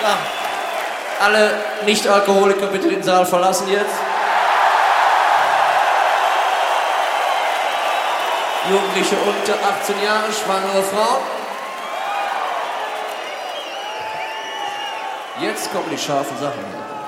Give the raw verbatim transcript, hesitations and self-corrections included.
So. Alle Nicht-Alkoholiker bitte den Saal verlassen jetzt. Jugendliche unter achtzehn Jahre, schwangere Frau. Jetzt kommen die scharfen Sachen.